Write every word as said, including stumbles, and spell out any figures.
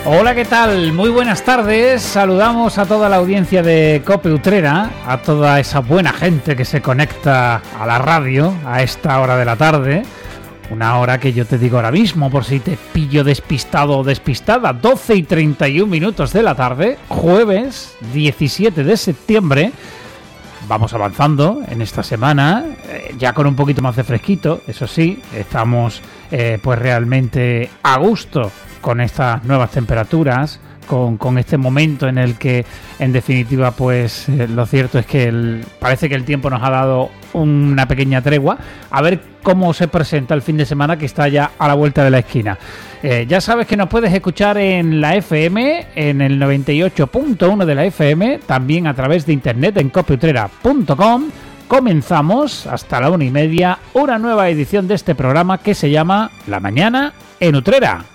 Hola, ¿qué tal? Muy buenas tardes. Saludamos a toda la audiencia de COPE Utrera, a toda esa buena gente que se conecta a la radio a esta hora de la tarde. Una hora que yo te digo ahora mismo, por si te pillo despistado o despistada, doce y treinta y un minutos de la tarde, jueves diecisiete de septiembre. Vamos avanzando en esta semana, eh, ya con un poquito más de fresquito, eso sí, estamos eh, pues realmente a gusto con estas nuevas temperaturas, con, con este momento en el que, en definitiva, pues eh, lo cierto es que el, parece que el tiempo nos ha dado una pequeña tregua. A ver cómo se presenta el fin de semana, que está ya a la vuelta de la esquina. Eh, ya sabes que nos puedes escuchar en la F M, en el noventa y ocho punto uno de la F M, también a través de internet en cope utrera punto com. Comenzamos hasta la una y media una nueva edición de este programa que se llama La Mañana en Utrera.